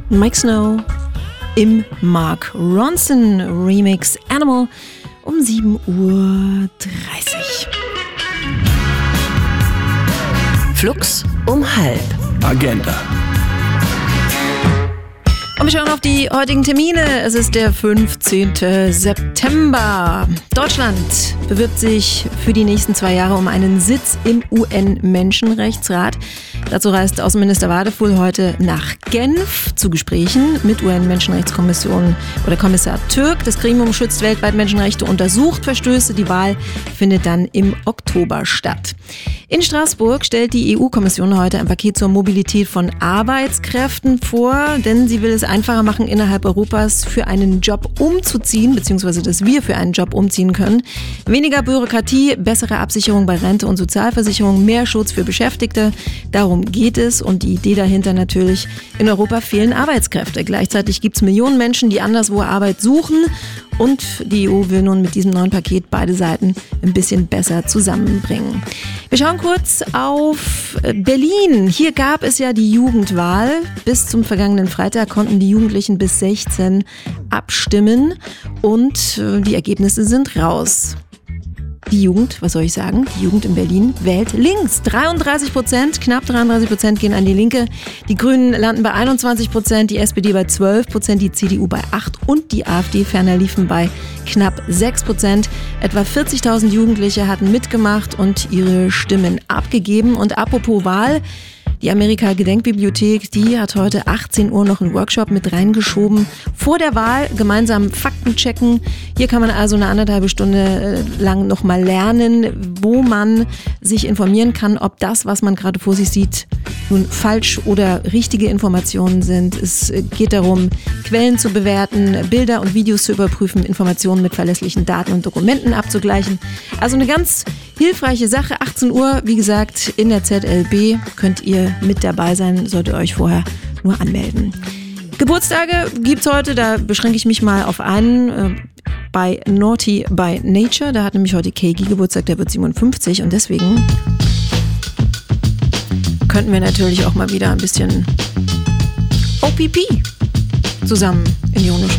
Mike Snow im Mark Ronson Remix Animal um 7:30 Uhr. Flux um 12:30. Agenda. Und wir schauen auf die heutigen Termine. Es ist der 15. September. Deutschland bewirbt sich für die nächsten 2 Jahre um einen Sitz im UN-Menschenrechtsrat. Dazu reist Außenminister Wadefuhl heute nach Genf zu Gesprächen mit UN-Menschenrechtskommission oder Kommissar Türk. Das Gremium schützt weltweit Menschenrechte, untersucht Verstöße. Die Wahl findet dann im Oktober statt. In Straßburg stellt die EU-Kommission heute ein Paket zur Mobilität von Arbeitskräften vor, denn sie will es einfacher machen, innerhalb Europas für einen Job umzuziehen, beziehungsweise dass wir für einen Job umziehen können. Weniger Bürokratie, bessere Absicherung bei Rente und Sozialversicherung, mehr Schutz für Beschäftigte. Darum geht es und die Idee dahinter natürlich, in Europa fehlen Arbeitskräfte. Gleichzeitig gibt es Millionen Menschen, die anderswo Arbeit suchen. Und die EU will nun mit diesem neuen Paket beide Seiten ein bisschen besser zusammenbringen. Wir schauen kurz auf Berlin. Hier gab es ja die Jugendwahl. Bis zum vergangenen Freitag konnten die Jugendlichen bis 16 abstimmen und die Ergebnisse sind raus. Die Jugend, was soll ich sagen? Die Jugend in Berlin wählt links. 33%, knapp 33% gehen an die Linke. Die Grünen landen bei 21%, die SPD bei 12%, die CDU bei 8% und die AfD ferner liefen bei knapp 6%. Etwa 40.000 Jugendliche hatten mitgemacht und ihre Stimmen abgegeben. Und apropos Wahl, die Amerika-Gedenkbibliothek, die hat heute 18 Uhr noch einen Workshop mit reingeschoben. Vor der Wahl gemeinsam Fakten checken. Hier kann man also eine 1,5 Stunde lang nochmal lernen, wo man sich informieren kann, ob das, was man gerade vor sich sieht, nun falsch oder richtige Informationen sind. Es geht darum, Quellen zu bewerten, Bilder und Videos zu überprüfen, Informationen mit verlässlichen Daten und Dokumenten abzugleichen. Also eine ganz hilfreiche Sache. 18 Uhr, wie gesagt, in der ZLB könnt ihr mit dabei sein, solltet ihr euch vorher nur anmelden. Geburtstage gibt's heute, da beschränke ich mich mal auf einen. Bei Naughty by Nature, da hat nämlich heute Keigi Geburtstag, der wird 57 und deswegen könnten wir natürlich auch mal wieder ein bisschen OPP zusammen in die Runde schmeißen.